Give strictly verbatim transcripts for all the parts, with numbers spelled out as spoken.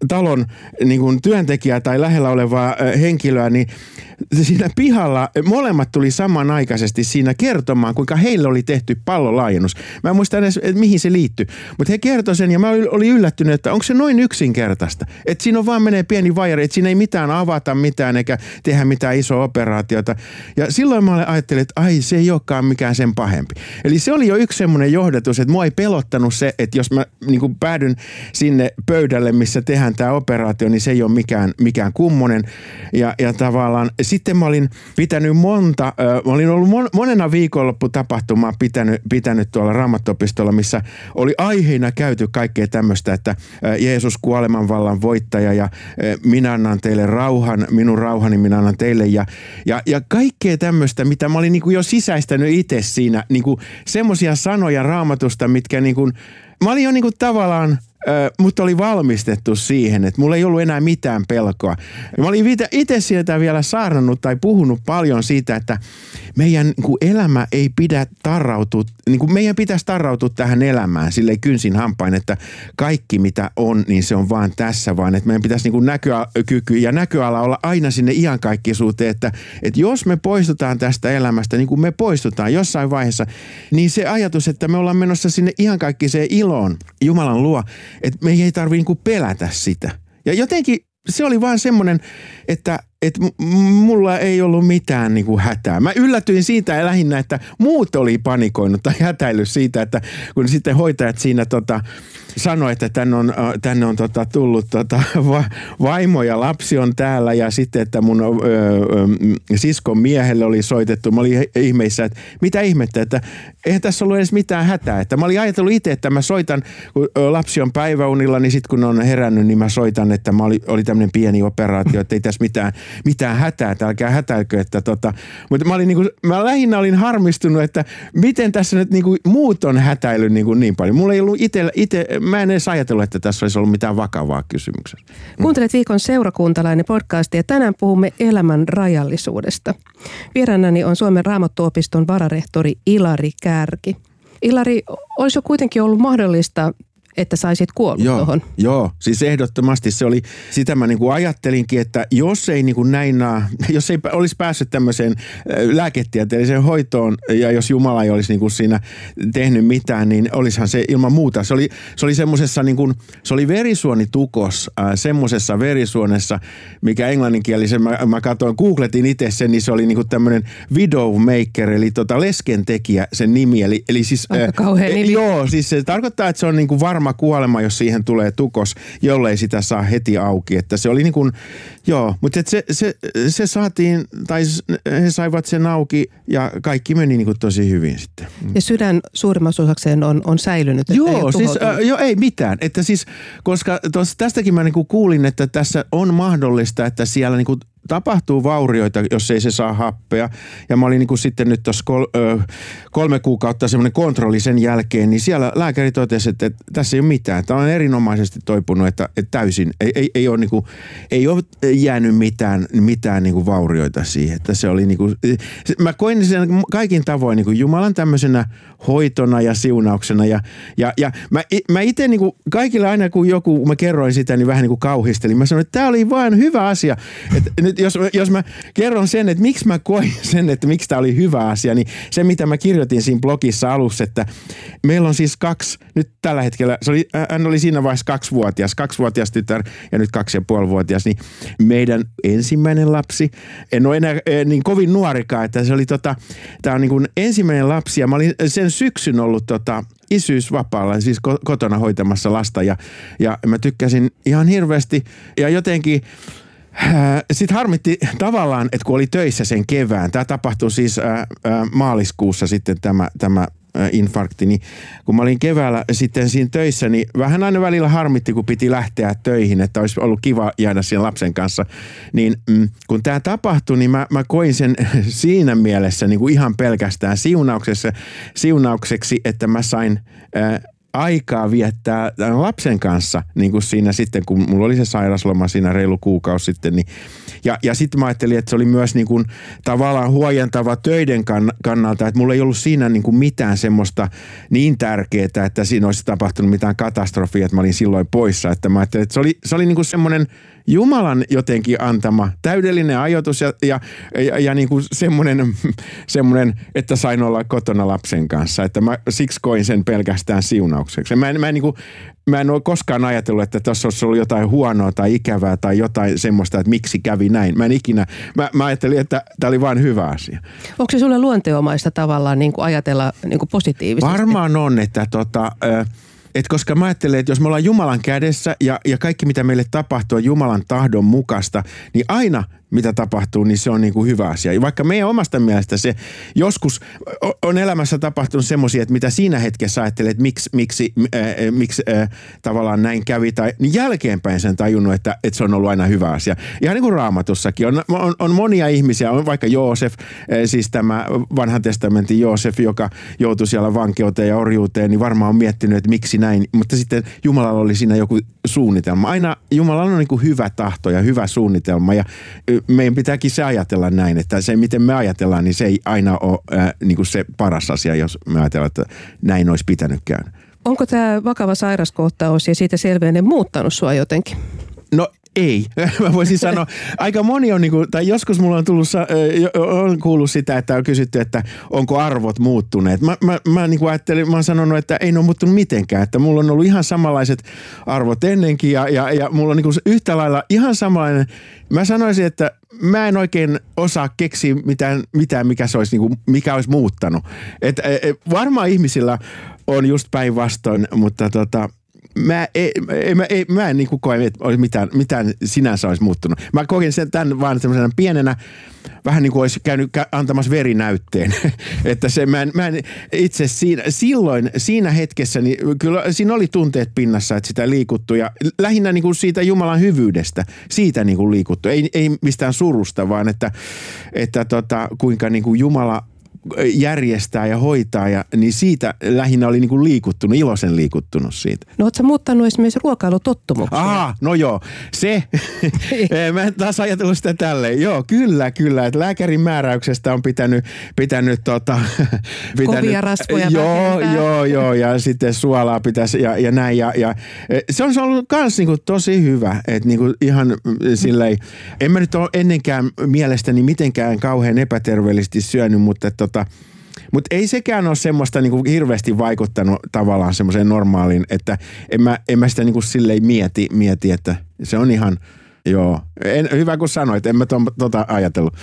talon niin kuin työntekijää tai lähellä olevaa henkilöä, niin siinä pihalla molemmat tuli samanaikaisesti siinä kertomaan, kuinka heille oli tehty pallolaajennus. Mä en muista edes, että mihin se liittyi, mutta he kertoi sen ja mä olin yllättynyt, että onko se noin yksinkertaista. Että siinä on vaan menee pieni vajari, että siinä ei mitään avata mitään eikä tehdä mitään isoa operaatiota. Ja silloin mä ajattelin, että ai se ei olekaan mikään sen pahempi. Eli se oli jo yksi semmoinen johdatus, että mua ei pelottanut se, että jos mä niin kuin päädyn sinne pöydälle, missä tehdään tämä operaatio, niin se ei ole mikään, mikään kummonen. Ja, ja tavallaan sitten mä olin pitänyt monta, mä olin ollut monena viikonlopputapahtumaa pitänyt, pitänyt tuolla Raamattuopistolla, missä oli aiheena käyty kaikkea tämmöistä, että Jeesus kuolemanvallan voittaja ja minä annan teille rauhan, minun rauhani minä annan teille ja, ja, ja kaikkea tämmöistä, mitä mä olin niin kuin jo sisäistänyt itse siinä, niin kuin semmoisia sanoja Raamatusta, mitkä niin kuin, mä olin jo niin kuin tavallaan mutta oli valmistettu siihen, että mulla ei ollut enää mitään pelkoa. Mä olin itse sieltä vielä saarnannut tai puhunut paljon siitä, että meidän niin kuin elämä ei pidä tarrautua, niin kuin meidän pitäisi tarrautua tähän elämään silleen kynsin hampain, että kaikki mitä on, niin se on vaan tässä, vaan että meidän pitäisi niin kuin näkökyky ja näköala olla aina sinne iankaikkisuuteen, että, että jos me poistutaan tästä elämästä, niin kuin me poistutaan jossain vaiheessa, niin se ajatus, että me ollaan menossa sinne iankaikkiseen iloon Jumalan luo, että me ei tarvitse niinku pelätä sitä. Ja jotenkin se oli vaan semmoinen, että, että mulla ei ollut mitään niinku hätää. Mä yllätyin siitä lähinnä, että muut oli panikoinut tai hätäillyt siitä, että kun sitten hoitajat siinä tota, sanoi, että tänne on, tänne on tota, tullut tota, va, vaimo ja lapsi on täällä ja sitten, että mun ö, ö, siskon miehelle oli soitettu. Mä olin ihmeissä, että mitä ihmettä, että eihän tässä ollut edes mitään hätää. Että mä olin ajatellut itse, että mä soitan, kun lapsi on päiväunilla, niin sitten kun on herännyt, niin mä soitan, että mä oli, oli tämmöinen pieni operaatio, että ei tässä mitään, mitään hätää, että älkää hätäilkö. Että tota, mutta mä, olin niin kuin, mä lähinnä olin harmistunut, että miten tässä nyt niin kuin muut on hätäillyt niin, kuin niin paljon. Mulla ei ollut itse, itse mä en edes ajatellut, että tässä olisi ollut mitään vakavaa kysymyksessä. Kuuntelet Viikon seurakuntalainen podcastia ja tänään puhumme elämän rajallisuudesta. Vieraanani on Suomen Raamattuopiston vararehtori Ilari Kärki. Ilari, olisi jo kuitenkin ollut mahdollista, että saisit kuollut joo, tuohon. Joo, siis ehdottomasti se oli, sitä mä niin kuin ajattelinkin, että jos ei niin kuin näin, jos ei olisi päässyt tämmöiseen lääketieteelliseen hoitoon ja jos Jumala ei olisi niin kuin siinä tehnyt mitään, niin olisihan se ilman muuta. Se oli, se oli semmoisessa niin kuin, se oli verisuonitukos, äh, semmoisessa verisuonessa, mikä englanninkielisen, mä, mä katsoin, googletin itse sen, niin se oli niin kuin tämmöinen widowmaker, eli tota leskentekijä sen nimi. Eli, eli siis, Aika kauhea nimi. Joo, siis se tarkoittaa, että se on niin kuin varma kuolema, jos siihen tulee tukos, jollei sitä saa heti auki. Että se oli niin kuin, joo, mutta se, se, se saatiin, tai he saivat sen auki ja kaikki meni niin kuin tosi hyvin sitten. Ja sydän suurimmaksi osakseen on, on säilynyt. Joo, ei siis, äh, joo, ei mitään. Että siis, koska tos, tästäkin mä niin kuin kuulin, että tässä on mahdollista, että siellä niin kuin tapahtuu vaurioita, jos ei se saa happea. Ja mä olin niin kuin sitten nyt tuossa kol, ö, kolme kuukautta semmoinen kontrolli sen jälkeen, niin siellä lääkäri totesi, että, että tässä ei ole mitään. Tämä on erinomaisesti toipunut, että, että täysin ei, ei, ei, ole, niin kuin, ei ole jäänyt mitään, mitään niin kuin vaurioita siihen. Että se oli niin kuin, mä koin sen kaikin tavoin niin kuin Jumalan tämmöisenä hoitona ja siunauksena. Ja, ja, ja mä, mä itse niin kuin kaikille aina, kun joku, mä kerroin sitä, niin vähän niin kuin kauhistelin. Mä sanoin, että tämä oli vaan hyvä asia. Että nyt jos, jos mä kerron sen, että miksi mä koin sen, että miksi tämä oli hyvä asia, niin se mitä mä kirjoitin siinä blogissa alussa, että meillä on siis kaksi, nyt tällä hetkellä, se oli, hän oli siinä vaiheessa kaksivuotias, kaksivuotias tytär ja nyt kaksi ja puolivuotias, niin meidän ensimmäinen lapsi, en ole enää niin kovin nuorikaan, että se oli tota, tämä on niin kuin ensimmäinen lapsi ja mä olin sen syksyn ollut tota, isyysvapaalla, siis kotona hoitamassa lasta ja, ja mä tykkäsin ihan hirveästi ja jotenkin sitten harmitti tavallaan, että kun oli töissä sen kevään, tämä tapahtui siis ää, ää, maaliskuussa sitten tämä, tämä ää, infarkti, niin kun mä olin keväällä sitten siinä töissä, niin vähän aina välillä harmitti, kun piti lähteä töihin, että olisi ollut kiva jäädä sen lapsen kanssa, niin mm, kun tämä tapahtui, niin mä, mä koin sen siinä mielessä niin kuin ihan pelkästään siunauksessa, siunaukseksi, että mä sain ää, aikaa viettää lapsen kanssa, niin kuin siinä sitten, kun mulla oli se sairasloma siinä reilu kuukausi sitten, niin, Ja, ja sitten mä ajattelin, että se oli myös niin kuin tavallaan huojentava töiden kannalta, että mulla ei ollut siinä niin kuin mitään semmoista niin tärkeää, että siinä olisi tapahtunut mitään katastrofia, että mä olin silloin poissa. Että mä ajattelin, että se oli, se oli niin kuin semmoinen Jumalan jotenkin antama täydellinen ajoitus ja, ja, ja, ja niin kuin semmoinen, semmoinen, että sain olla kotona lapsen kanssa. Että mä siksi koin sen pelkästään siunaukseksi. Mä en, mä en, niin kuin, mä en ole koskaan ajatellut, että tuossa olisi ollut jotain huonoa tai ikävää tai jotain semmoista, että miksi kävi näin. Mä en ikinä, mä, mä ajattelin, että tämä oli vain hyvä asia. Onko se sulle luonteomaista tavallaan niin kuin ajatella niin kuin positiivisesti? Varmaan on, että tota... Et koska mä ajattelen, että jos me ollaan Jumalan kädessä ja, ja kaikki mitä meille tapahtuu on Jumalan tahdon mukaista, niin aina mitä tapahtuu, niin se on niin kuin hyvä asia. Ja vaikka meidän omasta mielestä se joskus on elämässä tapahtunut semmoisia, että mitä siinä hetkessä ajattelee, että miksi, miksi, äh, miksi äh, tavallaan näin kävi, tai niin jälkeenpäin sen tajunnut, että, että se on ollut aina hyvä asia. Ihan niin kuin Raamatussakin on, on, on monia ihmisiä, on vaikka Joosef, äh, siis tämä vanhan testamentin Joosef, joka joutui siellä vankeuteen ja orjuuteen, niin varmaan on miettinyt, että miksi näin, mutta sitten Jumalalla oli siinä joku suunnitelma. Aina Jumalalla on niin kuin hyvä tahto ja hyvä suunnitelma ja meidän pitääkin se ajatella näin, että se miten me ajatellaan, niin se ei aina ole äh, niin kuin se paras asia, jos me ajatellaan, että näin olisi pitänyt käydä. Onko tämä vakava sairaskohtaus ja siitä selviäminen muuttanut sua jotenkin? No ei. Mä voisin sanoa, aika moni on, niinku, tai joskus mulla on tullut, on kuullut sitä, että on kysytty, että onko arvot muuttuneet. Mä, mä, mä niinku ajattelin, mä oon sanonut, että ei ne ole muuttunut mitenkään, että mulla on ollut ihan samanlaiset arvot ennenkin ja, ja, ja mulla on niinku yhtä lailla ihan samanlainen. Mä sanoisin, että mä en oikein osaa keksiä mitään, mitään mikä, se olisi, niinku, mikä olisi muuttanut. Et, et, varmaan ihmisillä on just päinvastoin, mutta tota... Mä, ei, mä, ei, mä en niin kuin koe, että olisi mitään, mitään sinänsä olisi muuttunut. Mä koin sen tämän vaan semmoisena pienenä, vähän niin kuin olisi käynyt antamassa verinäytteen. Että se, mä en, mä en itse siinä, silloin, siinä hetkessä, niin kyllä siinä oli tunteet pinnassa, että sitä liikuttu. Ja lähinnä niin kuin siitä Jumalan hyvyydestä, siitä niin kuin liikuttu. Ei, ei mistään surusta, vaan että, että tota, kuinka niin kuin Jumala järjestää ja hoitaa, ja, niin siitä lähinnä oli niinku liikuttunut, iloisen liikuttunut siitä. No ootko sä muuttanut esimerkiksi ruokailutottumuksia? Aha, no joo, se. Mä en taas ajatellut sitä tälleen. Joo, kyllä, kyllä. Että lääkärin määräyksestä on pitänyt, pitänyt tota... pitänyt, kovia rasvoja Joo, vähentää. joo, joo, ja sitten suolaa pitäisi, ja, ja näin, ja, ja se on ollut kans niinku tosi hyvä, että niinku ihan silleen, en mä nyt ole ennenkään mielestäni mitenkään kauhean epäterveellisesti syönyt, mutta tota, mutta ei sekään ole semmoista niinku hirveästi vaikuttanut tavallaan semmoiseen normaaliin, että en mä, en mä sitä niinku silleen mieti, mieti, että se on ihan, joo. En, hyvä kun sanoit, en mä to, tota ajatellut.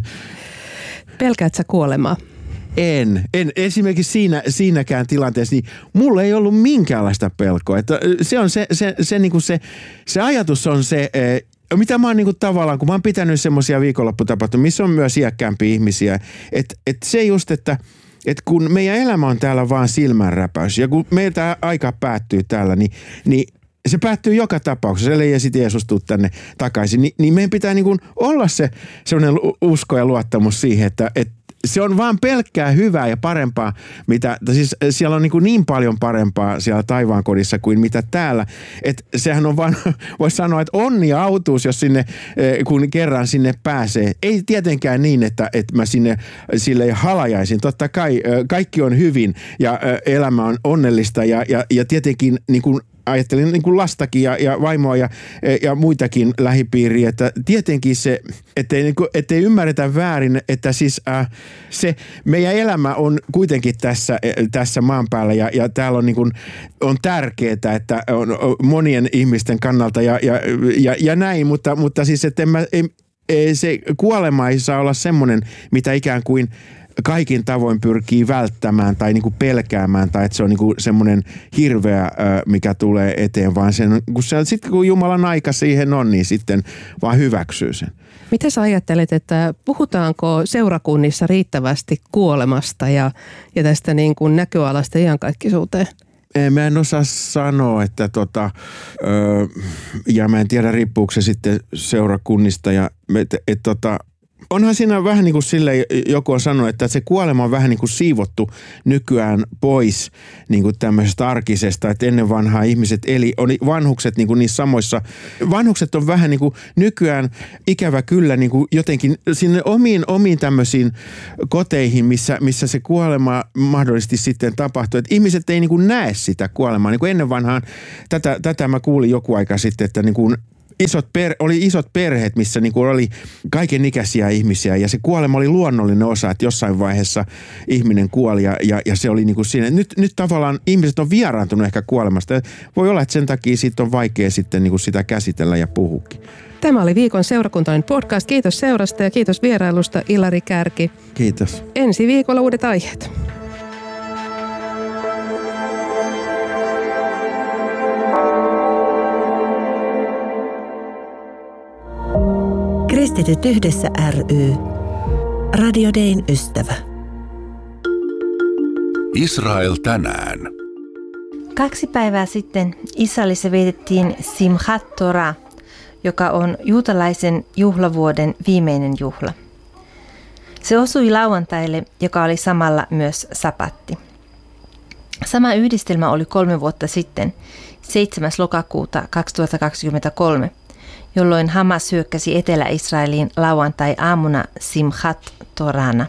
Pelkäät sä kuolemaa? En, en. Esimerkiksi siinä, siinäkään tilanteessa, niin mulla ei ollut minkäänlaista pelkoa. Että se on se, se, se, niinku se, se ajatus on se, mitä mä oon niinku tavallaan, kun mä oon pitänyt semmoisia viikonlopputapahtumia, missä on myös iäkkäämpiä ihmisiä, että et se just, että et kun meidän elämä on täällä vaan silmänräpäys ja kun meiltä aika päättyy täällä, niin, niin se päättyy joka tapauksessa, ellei sitten Jeesus tuu tänne takaisin, niin, niin meidän pitää niinku olla se semmoinen usko ja luottamus siihen, että et se on vaan pelkkää hyvää ja parempaa, mitä, siis siellä on niin, kuin niin paljon parempaa siellä taivaankodissa kuin mitä täällä. Että sehän on vaan, voisi sanoa, että onni ja autuus, jos sinne, kun kerran sinne pääsee. Ei tietenkään niin, että, että mä sinne sille halajaisin. Totta kai kaikki on hyvin ja elämä on onnellista ja, ja, ja tietenkin niin kuin ajattelin niin kuin lastakin ja, ja vaimoa ja, ja muitakin lähipiiriä, että tietenkin se, ettei, niin kuin, ettei ymmärretä väärin, että siis äh, se meidän elämä on kuitenkin tässä, tässä maan päällä ja, ja täällä on, niin kuin, on tärkeää, että on monien ihmisten kannalta ja, ja, ja, ja näin, mutta, mutta siis, että en mä, en, se kuolema ei saa olla semmoinen, mitä ikään kuin kaikin tavoin pyrkii välttämään tai niinku pelkäämään tai että se on niinku semmoinen hirveä, mikä tulee eteen, vaan sen, kun se, sitten kun Jumalan aika siihen on, niin sitten vaan hyväksyy sen. Mitä sä ajattelet, että puhutaanko seurakunnissa riittävästi kuolemasta ja, ja tästä niin kuin näköalasta iankaikkisuuteen? Mä en osaa sanoa, että tota, öö, ja mä en tiedä riippuuko se sitten seurakunnista ja et, et, tota, Onhan siinä vähän niin kuin sille, joku on sanonut, että se kuolema on vähän niin kuin siivottu nykyään pois niin kuin tämmöisestä arkisesta, että ennen vanhaa ihmiset eli, on vanhukset niin kuin niissä samoissa, vanhukset on vähän niin kuin nykyään ikävä kyllä niin kuin jotenkin sinne omiin, omiin tämmöisiin koteihin, missä, missä se kuolema mahdollisesti sitten tapahtuu, että ihmiset ei niin kuin näe sitä kuolemaa, niin kuin ennen vanhaan, tätä, tätä mä kuulin joku aika sitten, että niin kuin Isot per, oli isot perheet, missä niinku oli kaiken ikäisiä ihmisiä ja se kuolema oli luonnollinen osa, että jossain vaiheessa ihminen kuoli ja, ja, ja se oli niinku siinä. Nyt, nyt tavallaan ihmiset on vieraantunut ehkä kuolemasta. Voi olla, että sen takia siitä on vaikea sitten niinku sitä käsitellä ja puhukin. Tämä oli viikon seurakuntalainen podcast. Kiitos seurasta ja kiitos vierailusta, Ilari Kärki. Kiitos. Ensi viikolla uudet aiheet. Kristityt yhdessä ry. Radio Dayn ystävä. Israel tänään. Kaksi päivää sitten Israelissa vietettiin Simchat Torah, joka on juutalaisen juhlavuoden viimeinen juhla. Se osui lauantaille, joka oli samalla myös sapatti. Sama yhdistelmä oli kolme vuotta sitten, seitsemäs lokakuuta kaksituhattakaksikymmentäkolme, jolloin Hamas hyökkäsi Etelä-Israeliin lauantai-aamuna Simchat Torahna.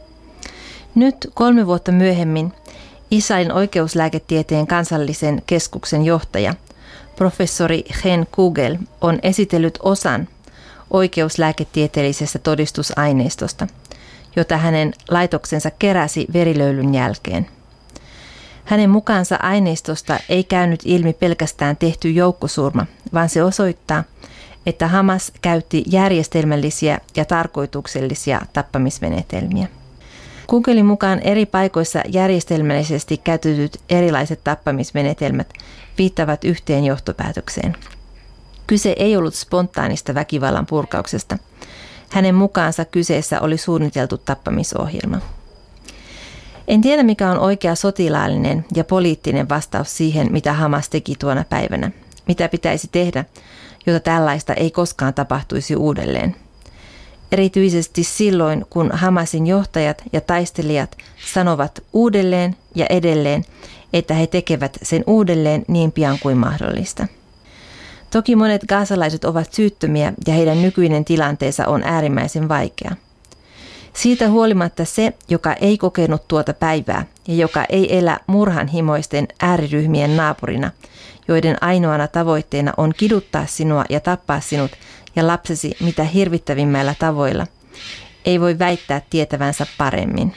Nyt kolme vuotta myöhemmin Israelin oikeuslääketieteen kansallisen keskuksen johtaja, professori Chen Kugel, on esitellyt osan oikeuslääketieteellisestä todistusaineistosta, jota hänen laitoksensa keräsi verilöylyn jälkeen. Hänen mukaansa aineistosta ei käynyt ilmi pelkästään tehty joukkosurma, vaan se osoittaa, että Hamas käytti järjestelmällisiä ja tarkoituksellisia tappamismenetelmiä. Kugelin mukaan eri paikoissa järjestelmällisesti käytetyt erilaiset tappamismenetelmät viittavat yhteen johtopäätökseen. Kyse ei ollut spontaanista väkivallan purkauksesta. Hänen mukaansa kyseessä oli suunniteltu tappamisohjelma. En tiedä, mikä on oikea sotilaallinen ja poliittinen vastaus siihen, mitä Hamas teki tuona päivänä. Mitä pitäisi tehdä, jotta tällaista ei koskaan tapahtuisi uudelleen. Erityisesti silloin, kun Hamasin johtajat ja taistelijat sanovat uudelleen ja edelleen, että he tekevät sen uudelleen niin pian kuin mahdollista. Toki monet gaasalaiset ovat syyttömiä ja heidän nykyinen tilanteensa on äärimmäisen vaikea. Siitä huolimatta se, joka ei kokenut tuota päivää ja joka ei elä murhanhimoisten ääriryhmien naapurina, joiden ainoana tavoitteena on kiduttaa sinua ja tappaa sinut ja lapsesi mitä hirvittävimmällä tavoilla, ei voi väittää tietävänsä paremmin.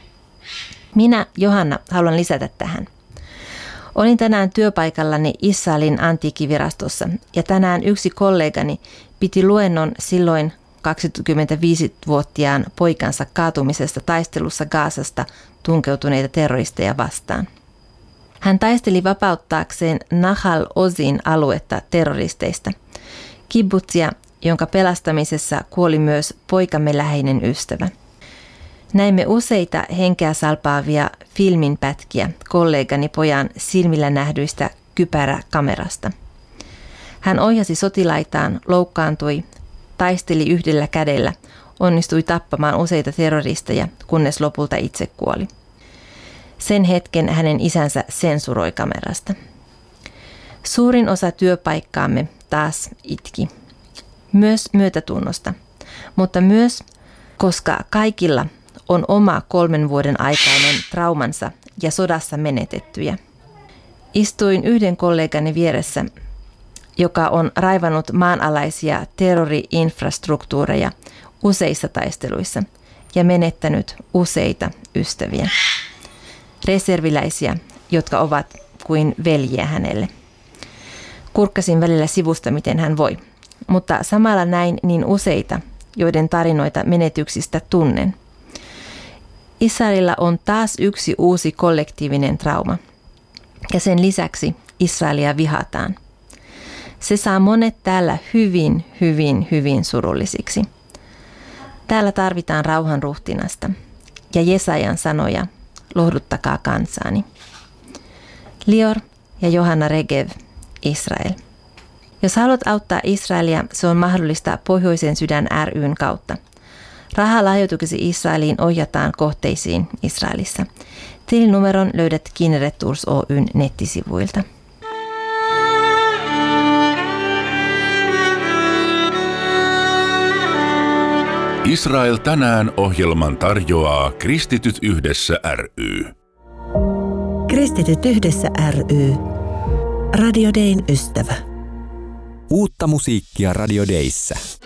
Minä, Johanna, haluan lisätä tähän. Olin tänään työpaikallani Israelin antiikkivirastossa ja tänään yksi kollegani piti luennon silloin kaksikymmentäviisivuotiaan poikansa kaatumisesta taistelussa Gazasta tunkeutuneita terroristeja vastaan. Hän taisteli vapauttaakseen Nahal Ozin aluetta terroristeista, kibbutsia, jonka pelastamisessa kuoli myös poikamme läheinen ystävä. Näimme useita henkeä salpaavia filminpätkiä kollegani pojan silmillä nähdyistä kypäräkamerasta. Hän ohjasi sotilaitaan, loukkaantui, taisteli yhdellä kädellä, onnistui tappamaan useita terroristeja, kunnes lopulta itse kuoli. Sen hetken hänen isänsä sensuroi kamerasta. Suurin osa työpaikkaamme taas itki. Myös myötätunnosta, mutta myös koska kaikilla on oma kolmen vuoden aikainen traumansa ja sodassa menetettyjä. Istuin yhden kollegani vieressä, joka on raivannut maanalaisia terrori-infrastruktuureja useissa taisteluissa ja menettänyt useita ystäviä. Reserviläisiä, jotka ovat kuin veljiä hänelle. Kurkkasin välillä sivusta, miten hän voi, mutta samalla näin niin useita, joiden tarinoita menetyksistä tunnen. Israelilla on taas yksi uusi kollektiivinen trauma, ja sen lisäksi Israelia vihataan. Se saa monet täällä hyvin, hyvin, hyvin surullisiksi. Täällä tarvitaan rauhanruhtinasta ja Jesajan sanoja, lohduttakaa kansaani. Lior ja Johanna Regev, Israel. Jos haluat auttaa Israelia, se on mahdollista Pohjoisen sydän ry:n kautta. Rahalahjoituksesi Israeliin ohjataan kohteisiin Israelissa. Tilinumeron löydät Kinneret Tours Oyn nettisivuilta. Israel tänään -ohjelman tarjoaa Kristityt yhdessä ry. Kristityt yhdessä ry. Radio Dayn ystävä. Uutta musiikkia Radio Dayssä.